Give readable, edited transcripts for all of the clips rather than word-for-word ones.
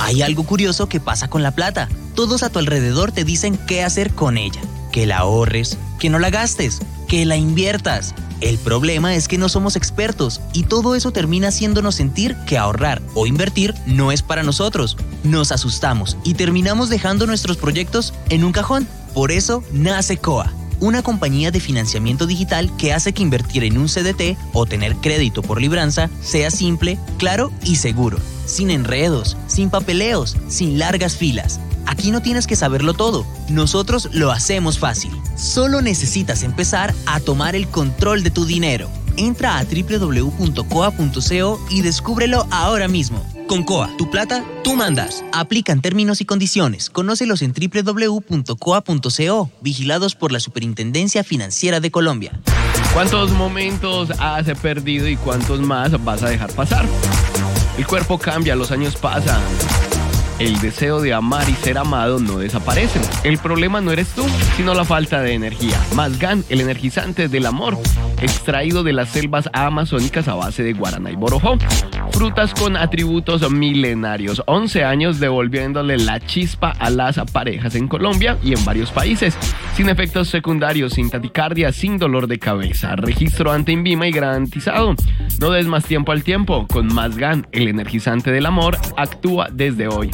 Hay algo curioso que pasa con la plata. Todos a tu alrededor te dicen qué hacer con ella. Que la ahorres, que no la gastes, que la inviertas. El problema es que no somos expertos y todo eso termina haciéndonos sentir que ahorrar o invertir no es para nosotros. Nos asustamos y terminamos dejando nuestros proyectos en un cajón. Por eso nace Coa, una compañía de financiamiento digital que hace que invertir en un CDT o tener crédito por libranza sea simple, claro y seguro. Sin enredos, sin papeleos, sin largas filas. Aquí no tienes que saberlo todo, nosotros lo hacemos fácil. Solo necesitas empezar a tomar el control de tu dinero. Entra a www.coa.co y descúbrelo ahora mismo. Con Coa, tu plata, tú mandas. Aplican términos y condiciones. Conócelos en www.coa.co. Vigilados por la Superintendencia Financiera de Colombia. ¿Cuántos momentos has perdido y cuántos más vas a dejar pasar? El cuerpo cambia, los años pasan. El deseo de amar y ser amado no desaparece. El problema no eres tú, sino la falta de energía. Mazgán, el energizante del amor, extraído de las selvas amazónicas a base de guaraná y borojó. Frutas con atributos milenarios. 11 años devolviéndole la chispa a las parejas en Colombia y en varios países. Sin efectos secundarios, sin taquicardia, sin dolor de cabeza. Registro ante INVIMA y garantizado. No des más tiempo al tiempo. Con Mazgán, el energizante del amor, actúa desde hoy.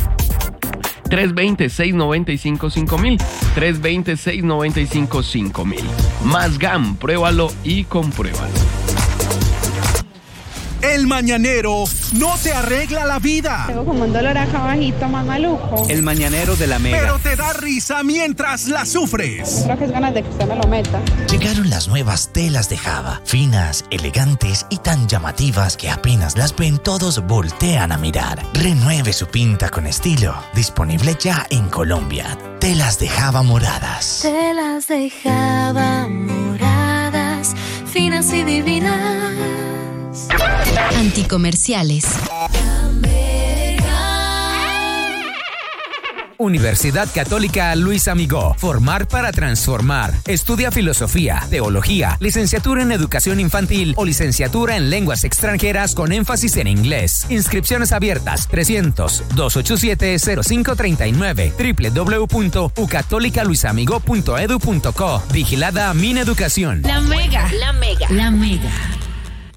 320-695-5000. 320-695-5000. Mazgán, pruébalo y compruébalo. El mañanero no te arregla la vida. Tengo como un dolor acá abajito, más maluco. El mañanero de la Mega. Pero te da risa mientras la sufres. Creo que es ganas de que usted me lo meta. Llegaron las nuevas telas de Java. Finas, elegantes y tan llamativas que apenas las ven todos voltean a mirar. Renueve su pinta con estilo. Disponible ya en Colombia. Telas de Java moradas. Telas de Java moradas, finas y divinas. Anticomerciales. Universidad Católica Luis Amigó. Formar para transformar. Estudia filosofía, teología, licenciatura en educación infantil o licenciatura en lenguas extranjeras con énfasis en inglés. Inscripciones abiertas 300-287-0539 www.ucatolicaluisamigó.edu.co. Vigilada Mineducación. La Mega.